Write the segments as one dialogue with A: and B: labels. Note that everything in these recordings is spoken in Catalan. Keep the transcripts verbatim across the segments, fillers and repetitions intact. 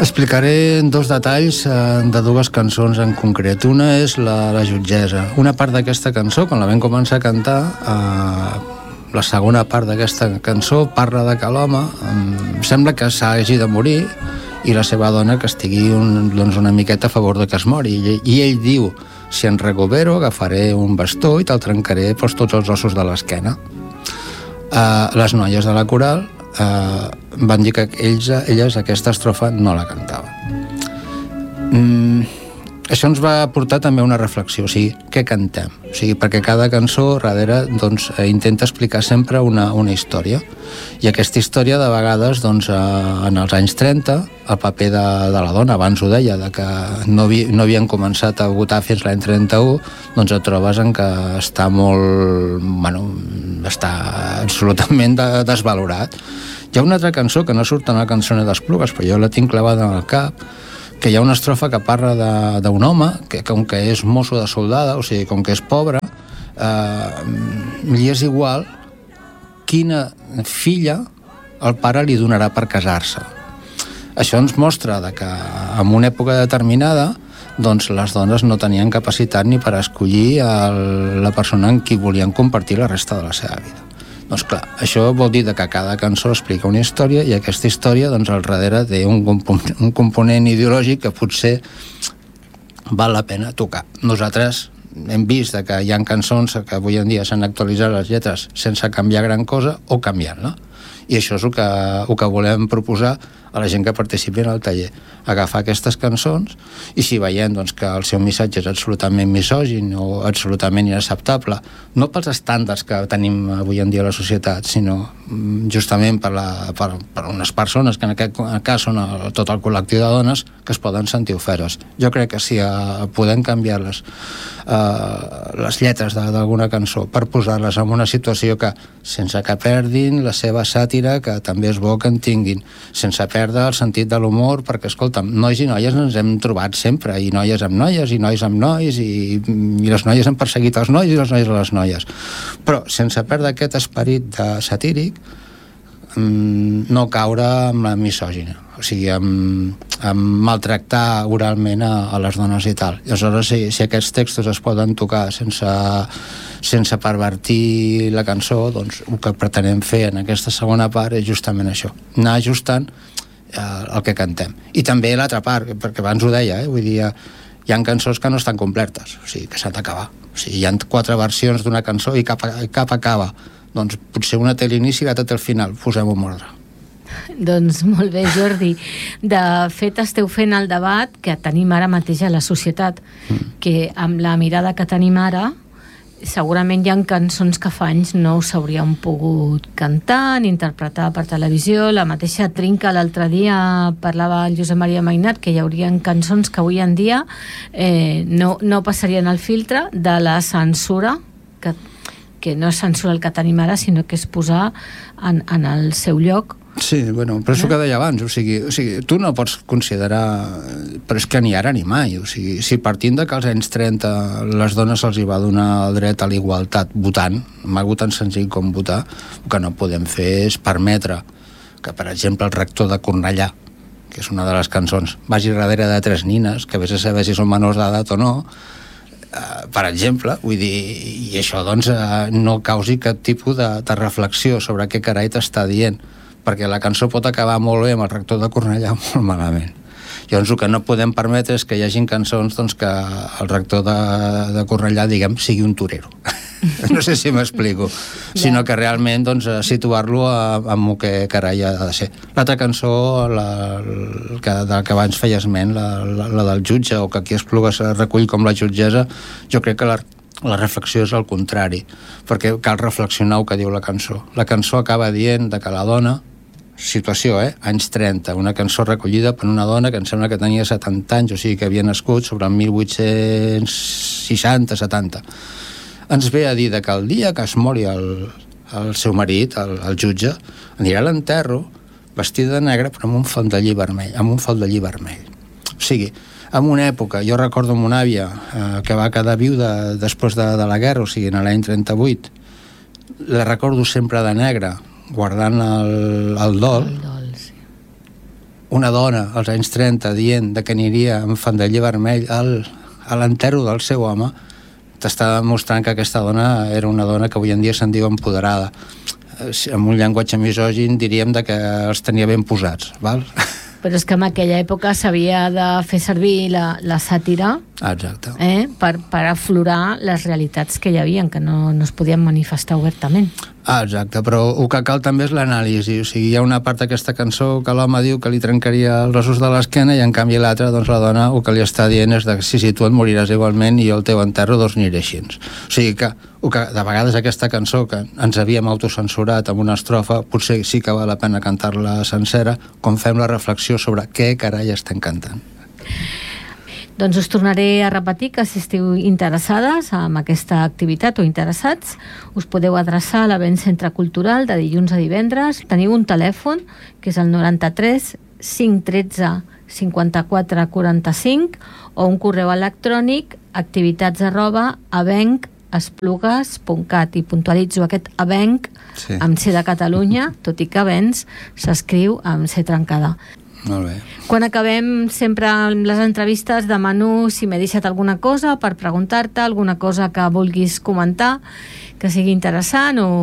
A: Explicaré dos detalls de dues cançons en concret. Una és la, la jutgessa. Una part d'aquesta cançó, quan la vam començar a cantar, eh, la segona part d'aquesta cançó parla de que l'home eh, sembla que s'hagi de morir i la seva dona que estigui un, doncs una miqueta a favor de que es mori. I, i ell diu, si en recupero agafaré un bastó i te'l trencaré doncs, tots els ossos de l'esquena. Eh, les noies de la coral Uh, van dir que ells, elles aquesta estrofa no la cantaven. Mm, això ens va portar també una reflexió, o sigui, què cantem? O sigui, perquè cada cançó darrere doncs, intenta explicar sempre una, una història, i aquesta història de vegades doncs, uh, en els anys trenta el paper de, de la dona, abans ho deia, de que no, havi, no havien començat a votar fins l'any trenta-u, doncs et trobes en que està molt... bueno, està absolutament de, desvalorat. Hi ha una altra cançó que no surt en la cançó d'Esplugues, però jo la tinc clavada en el cap, que hi ha una estrofa que parla d'un home que com que és mosso de soldada, o sigui, com que és pobre, eh, li és igual quina filla el pare li donarà per casar-se. Això ens mostra que en una època determinada doncs les dones no tenien capacitat ni per escollir el, la persona amb qui volien compartir la resta de la seva vida. Doncs clar, això vol dir que cada cançó explica una història i aquesta història doncs al darrere té un, component, un component ideològic que potser val la pena tocar. Nosaltres hem vist que hi ha cançons que avui en dia s'han actualitzat les lletres sense canviar gran cosa o canviant-la. I això és el que, el que volem proposar a la gent que participi en el taller, agafar aquestes cançons i si veiem doncs, que el seu missatge és absolutament misògin o absolutament inacceptable, no pels estàndards que tenim avui en dia a la societat, sinó justament per, la, per, per unes persones que en aquest cas són el, tot el col·lectiu de dones que es poden sentir oferes. Jo crec que si uh, podem canviar les, uh, les lletres d'alguna cançó per posar-les en una situació que, sense que perdin la seva sàtira, que també és bo que en tinguin, sense perdre el sentit de l'humor, perquè, escolta'm, nois i noies ens hem trobat sempre, i noies amb noies, i nois amb nois, i, i les noies han perseguit els nois i les noies a les noies. Però, sense perdre aquest esperit de satíric, no caure amb la misògina, o sigui, amb, amb maltractar oralment a, a les dones i tal. I aleshores, si, si aquests textos es poden tocar sense, sense pervertir la cançó, doncs el que pretenem fer en aquesta segona part és justament això, anar ajustant eh, el que cantem. I també l'altra part, perquè abans ho deia, eh, vull dir, hi ha cançons que no estan completes, o sigui, que s'han d'acabar. O sigui, hi ha quatre versions d'una cançó i cap, cap acaba. Doncs potser una té l'inici i l'altra té el final. Posem-ho en ordre.
B: Doncs molt bé, Jordi. De fet, esteu fent el debat que tenim ara mateix a la societat, mm. que amb la mirada que tenim ara, segurament hi ha cançons que fa anys no s'haurien pogut cantar ni interpretar per televisió. La mateixa Trinca l'altre dia parlava el Josep Maria Mainat que hi haurien cançons que avui en dia eh, no, no passarien el filtre de la censura, que, que no és censura el que tenim ara, sinó que és posar en, en el seu lloc.
A: Sí, bueno, però és el que deia abans, o sigui, o sigui, tu no pots considerar, però és que ni ara ni mai, o sigui, si partint de que als anys trenta les dones se'ls hi va donar el dret a la igualtat votant, amb algo tan senzill com votar, el que no podem fer és permetre que, per exemple, el rector de Cornellà, que és una de les cançons, vagi darrere de tres nines, que vés a saber si són menors d'edat o no, Uh, per exemple, vull dir, i això doncs uh, no causi cap tipus de, de reflexió sobre què carai t'està dient, perquè la cançó pot acabar molt bé amb el rector de Cornellà molt malament. Llavors el que no podem permetre és que hi hagin cançons doncs, que el rector de, de Cornellà, diguem, sigui un torero. No sé si m'explico. Yeah. Sinó que realment doncs, situar-lo amb el que carai ha de ser. L'altra cançó, la, que, de la que abans feia esment, la, la, la del jutge, o que aquí Esplugues recull com la jutgessa, jo crec que la, la reflexió és al contrari, perquè cal reflexionar el que diu la cançó. La cançó acaba dient de que la dona, situació, eh? anys trenta, una cançó recollida per una dona que em sembla que tenia setanta anys, o sigui que havia nascut sobre el mil vuit-cents seixanta setanta. Ens ve a dir que el dia que es mori el, el seu marit, el, el jutge, anirà a l'enterro vestida de negre però amb un faldellí vermell, amb un faldellí vermell. O sigui, en una època, jo recordo amb una àvia eh, que va quedar viuda després de, de la guerra, o sigui, en l'any trenta-vuit, la recordo sempre de negre, guardant el, el dol,
B: el dol sí.
A: una dona als anys trenta dient de que aniria amb faldiller vermell al, a l'enterro del seu home, t'està demostrant que aquesta dona era una dona que avui en dia se'n diu empoderada. Amb un llenguatge misògin diríem de que els tenia ben posats, val?
B: Però és que en aquella època s'havia de fer servir la, la sàtira,
A: exacte,
B: eh, per, per aflorar les realitats que hi havia, que no, no es podien manifestar obertament.
A: Ah, exacte, però el que cal també és l'anàlisi. O sigui, hi ha una part d'aquesta cançó que l'home diu que li trencaria els ossos de l'esquena i en canvi l'altra, doncs la dona el que li està dient és que si, si tu et moriràs igualment i jo el teu enterro doncs aniré així. O sigui que, o que de vegades aquesta cançó que ens havíem autocensurat amb una estrofa, potser sí que val la pena cantar-la sencera, com fem la reflexió sobre què carai estem cantant.
B: Doncs us tornaré a repetir que si esteu interessades en aquesta activitat o interessats, us podeu adreçar a l'Avenç Centre Cultural de dilluns a divendres. Teniu un telèfon, que és el noranta-tres cinc tretze cinquanta-quatre quaranta-cinc, o un correu electrònic activitats arroba avenc esplugues punt cat, i puntualitzo aquest avenc, sí, amb C de Catalunya, tot i que Avenç s'escriu amb C trencada.
A: Molt bé.
B: Quan acabem sempre amb les entrevistes demano si m'he deixat alguna cosa per preguntar-te, alguna cosa que vulguis comentar que sigui interessant o,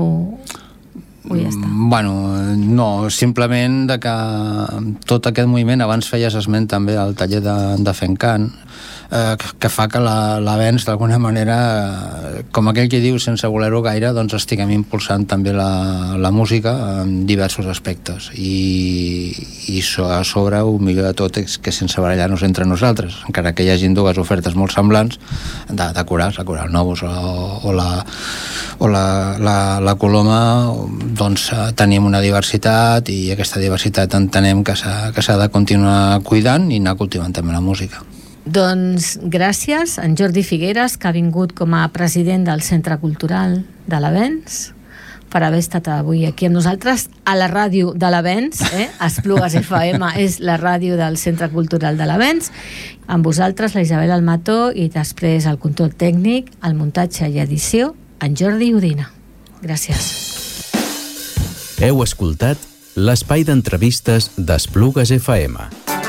B: o ja està.
A: Bueno, no, simplement de que tot aquest moviment, abans feies esment també al taller de, de Fencant, eh, que fa que l'Avenç d'alguna manera, com aquell que diu sense voler-ho gaire, doncs estiguem impulsant també la, la música en diversos aspectes i, i so, a sobre el millor de tot és que sense barallar-nos entre nosaltres, encara que hi hagin dues ofertes molt semblants de, de corals, la Coral Novus o, o la o la, la, la Coloma, doncs tenim una diversitat i aquesta diversitat entenem que s'ha, que s'ha de continuar cuidant i anar cultivant també la música.
B: Doncs gràcies a en Jordi Figueres, que ha vingut com a president del Centre Cultural de l'Avenç, per haver estat avui aquí amb nosaltres a la ràdio de l'Avenç, eh? Esplugues F M és la ràdio del Centre Cultural de l'Avenç. Amb vosaltres, la Isabel Almató, i després el control tècnic, el muntatge i edició, en Jordi Udina. Gràcies.
C: Heu escoltat l'espai d'entrevistes d'Esplugues F M.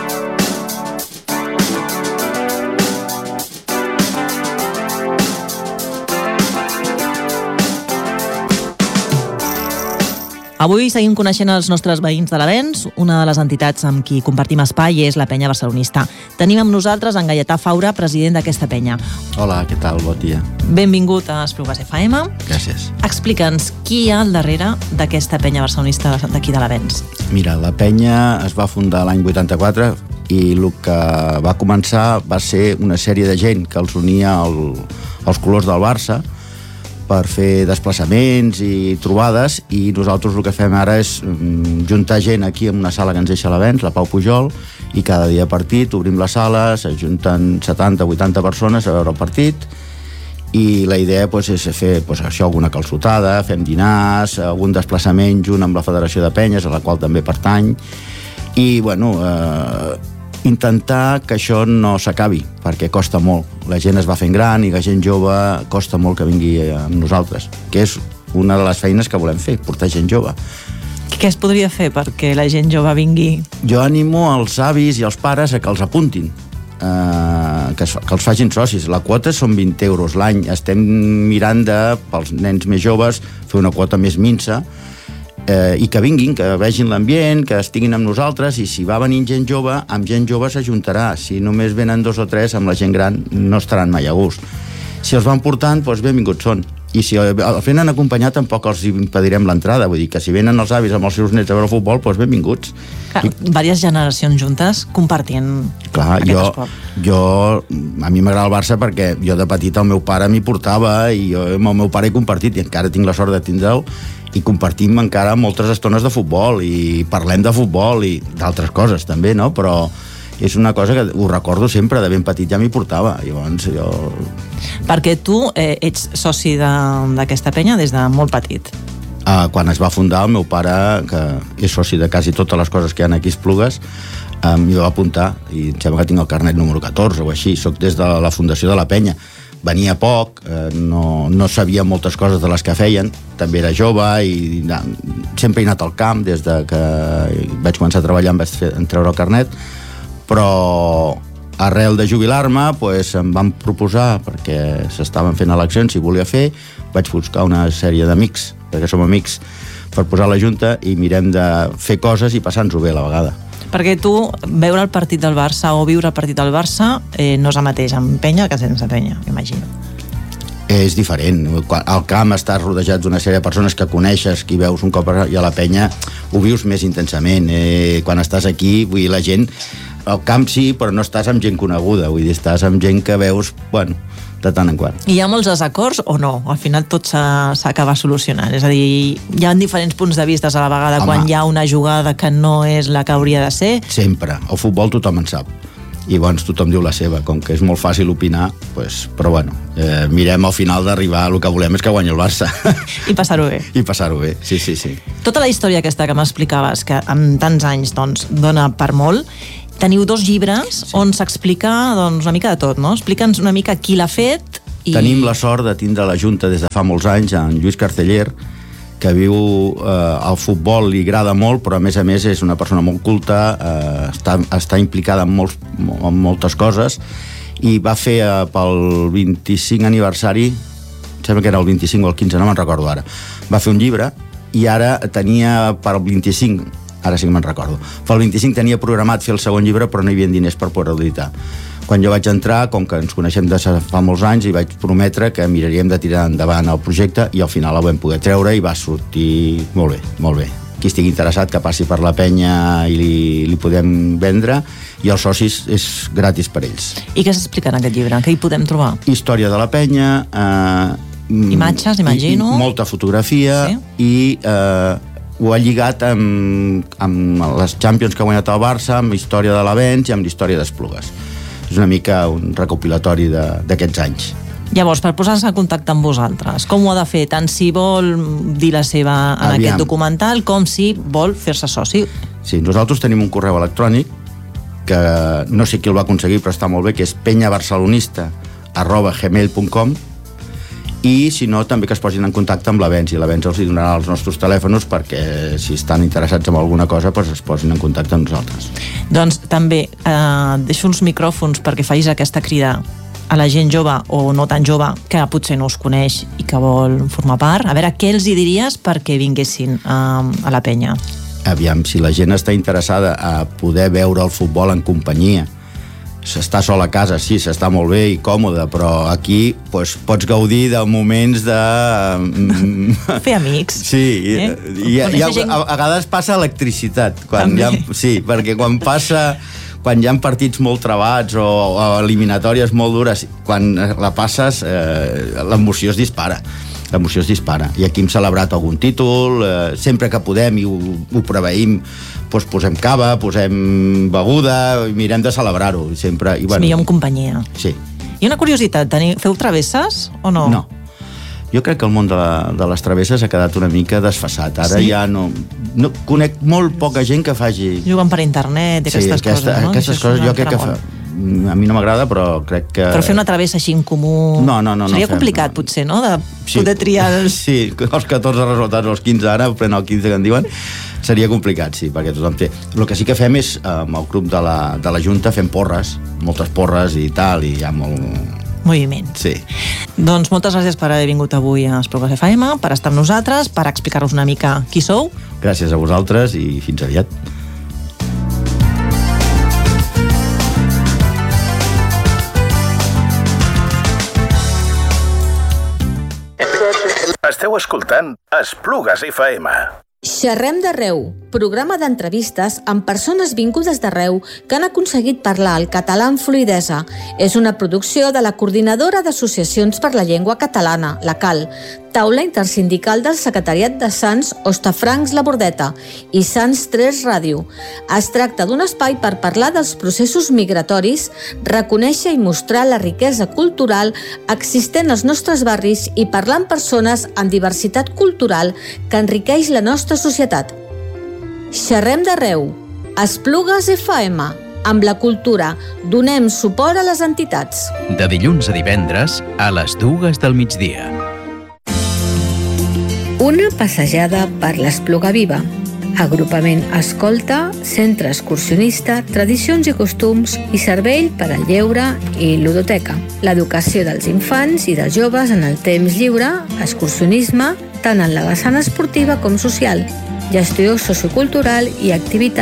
D: Avui seguim coneixent els nostres veïns de l'Avenç. Una de les entitats amb qui compartim espai és la Penya Barcelonista. Tenim amb nosaltres en Gaietà Faura, president d'aquesta penya.
E: Hola, què tal? Bon dia.
D: Benvingut a Esplugues F M.
E: Gràcies.
D: Explica'ns qui hi ha al darrere d'aquesta penya barcelonista d'aquí de l'Avenç.
E: Mira, la penya es va fundar l'any vuitanta-quatre i el que va començar va ser una sèrie de gent que els unia el, els colors del Barça per fer desplaçaments i trobades, i nosaltres el que fem ara és juntar gent aquí en una sala que ens deixa l'Avenç, la Pau Pujol, i cada dia partit obrim la sala, s'ajunten setanta o vuitanta persones a veure el partit, i la idea pues, és fer pues, això, alguna calçotada, fem dinars, algun desplaçament junt amb la Federació de Penyes, a la qual també pertany, i bueno, eh, intentar que això no s'acabi, perquè costa molt. La gent es va fent gran i la gent jove costa molt que vingui amb nosaltres, que és una de les feines que volem fer, portar gent jove.
D: Què es podria fer perquè la gent jove vingui?
E: Jo animo els avis i els pares a que els apuntin, eh, que, es, que els facin socis. La quota són vint euros l'any. Estem mirant de, pels nens més joves, fer una quota més minsa, Eh, i que vinguin, que vegin l'ambient, que estiguin amb nosaltres, i si va venint gent jove, amb gent jove s'ajuntarà. Si només venen dos o tres, amb la gent gran no estaran mai a gust. Si els van portant, doncs benvinguts són. I si els venen acompanyat, tampoc els impedirem l'entrada. Vull dir que si venen els avis amb els seus nets a veure futbol, doncs benvinguts.
D: Clar, I... Vàries generacions juntes compartint
E: Clar,
D: aquest
E: jo,
D: esport.
E: Jo, a mi m'agrada el Barça perquè jo de petit el meu pare m'hi portava i jo amb el meu pare he compartit, i encara tinc la sort de tindre'l, i compartim encara moltes estones de futbol i parlem de futbol i d'altres coses també, no? Però és una cosa que ho recordo sempre, de ben petit ja m'hi portava. Llavors jo...
D: Perquè tu eh, ets soci d'aquesta penya des de molt petit.
E: Uh, quan es va fundar, el meu pare, que és soci de quasi totes les coses que hi ha aquí a Esplugues, uh, m'hi va apuntar, i em sembla que tinc el carnet número catorze o així. Soc des de la fundació de la penya. Venia poc, eh, no, no sabia moltes coses de les que feien, també era jove i sempre he anat al camp des de que vaig començar a treballar, em vaig fer, em treure el carnet, però arrel de jubilar-me pues, em van proposar, perquè s'estaven fent eleccions, si volia fer, vaig buscar una sèrie d'amics, perquè som amics, per posar a la Junta i mirem de fer coses i passar-nos-ho bé a la vegada.
D: Perquè tu, veure el partit del Barça o viure el partit del Barça eh, no és el mateix amb penya que sense penya, m'imagino.
E: És diferent. Al camp estàs rodejat d'una sèrie de persones que coneixes, que veus un cop i a la penya, ho vius més intensament. Eh, quan estàs aquí, vull dir, la gent... Al camp sí, però no estàs amb gent coneguda, vull dir, estàs amb gent que veus, bueno, de tant en quant.
D: I hi ha molts desacords o no? Al final tot s'acaba solucionant. És a dir, hi ha diferents punts de vista a la vegada. Home, quan hi ha una jugada que no és la que hauria de ser.
E: Sempre. Al futbol tothom en sap. I llavors tothom diu la seva. Com que és molt fàcil opinar, pues, però bueno, eh, mirem al final d'arribar a el que volem és que guanyi el Barça.
D: I passar-ho bé.
E: I passar-ho bé, sí, sí, sí.
D: Tota la història aquesta que m'explicaves, que amb tants anys doncs, dona per molt, teniu dos llibres sí. on s'explica doncs, una mica de tot, no? Explica'ns una mica qui l'ha fet. I... Tenim
E: la sort de tindre a la Junta des de fa molts anys, en Lluís Carceller, que viu eh, al futbol, li agrada molt, però a més a més és una persona molt culta, eh, està, està implicada en, molts, en moltes coses, i va fer eh, pel vint-i-cinc aniversari, sembla que era el vint-i-cinc o el quinze, no me'n recordo ara, va fer un llibre, i ara tenia per al vint-i-cinc, ara sí que me'n recordo. Pel vint-i-cinc tenia programat fer el segon llibre, però no hi havia diners per poder-lo editar. Quan jo vaig entrar, com que ens coneixem de fa molts anys, i vaig prometre que miraríem de tirar endavant el projecte, i al final el vam poder treure i va sortir molt bé, molt bé. Qui estigui interessat que passi per la penya i li, li podem vendre, i els socis és gratis per ells.
D: I què s'explica en aquest llibre? Què hi podem trobar?
E: Història de la penya, eh,
D: imatges, imagino.
E: I, molta fotografia, sí? i eh, ho ha lligat amb, amb les Champions que ha guanyat el Barça, amb història de l'Avenç i amb l'història d'Esplugues. És una mica un recopilatori d'aquests anys.
D: Llavors, per posar-se en contacte amb vosaltres, com ho ha de fer? Tant si vol dir la seva en Aviam. aquest documental, com si vol fer-se soci.
E: Sí, nosaltres tenim un correu electrònic que no sé qui el va aconseguir, però està molt bé, que és penyabarcelonista arroba gmail punt com, i si no, també que es posin en contacte amb l'Avenç, i l'Avenç els donarà els nostres telèfons perquè si estan interessats en alguna cosa doncs es posin en contacte amb nosaltres.
D: Doncs també eh, deixo uns micròfons perquè facis aquesta crida a la gent jove o no tan jove que potser no us coneix i que vol formar part. A veure, què els hi diries perquè vinguessin eh, a la penya?
E: Aviam, si la gent està interessada a poder veure el futbol en companyia, s'està sol a casa, sí, s'està molt bé i còmode, però aquí pues, pots gaudir de moments de...
D: Fer amics.
E: Sí, eh? i, i, i a, a, a vegades passa electricitat. Quan hi ha, sí, perquè quan passa... Quan hi ha partits molt trebats o, o eliminatòries molt dures, quan la passes, eh, l'emoció es dispara. L'emoció es dispara. I aquí hem celebrat algun títol, eh, sempre que podem i ho, ho preveïm, doncs posem cava, posem beguda, i mirem de celebrar-ho. Sempre, i, bueno,
D: és millor en companyia.
E: Sí.
D: I una curiositat, teniu, feu travesses o no?
E: No. Jo crec que el món de, la, de les travesses ha quedat una mica desfasat. Ara sí? ja no, no... Conec molt poca gent que faci...
D: Juguen per internet i
E: sí,
D: aquestes
E: aquesta,
D: coses, no?
E: Aquestes coses jo crec que fa... A mi no m'agrada, però crec que...
D: Però fer una travessa així en comú...
E: No, no, no.
D: Seria
E: no
D: complicat,
E: no.
D: potser, no? De
E: sí.
D: poder triar... Els...
E: Sí, els catorze resultats, els quinze ara, pren el quinze que en diuen, seria complicat, sí, perquè tothom té... El que sí que fem és, amb el grup de la, de la Junta, fem porres, moltes porres i tal, i hi ha molt...
D: moviment.
E: Sí.
D: Doncs moltes gràcies per haver vingut avui a Esplugues F M, per estar amb nosaltres, per explicar-nos una mica qui sou.
E: Gràcies a vosaltres i fins aviat.
F: Esteu escoltant Esplugues F M.
B: Xerrem d'arreu, programa d'entrevistes amb persones vingudes d'arreu que han aconseguit parlar el català amb fluïdesa. És una producció de la Coordinadora d'Associacions per la Llengua Catalana, la C A L, taula intersindical del Secretariat de Sants Hostafrancs La Bordeta i Sants tres Ràdio. Es tracta d'un espai per parlar dels processos migratoris, reconèixer i mostrar la riquesa cultural existent als nostres barris i parlar amb persones amb diversitat cultural que enriqueix la nostra societat. Xerrem d'arreu. Esplugues F M. Amb la cultura donem suport a les entitats.
C: De dilluns a divendres a les dues del migdia.
B: Una passejada per l'Espluga Viva. Agrupament escolta, centre excursionista, tradicions i costums i servei per al lleure i ludoteca. L'educació dels infants i dels joves en el temps lliure, excursionisme, tant en la vessant esportiva com social, gestió sociocultural i activitats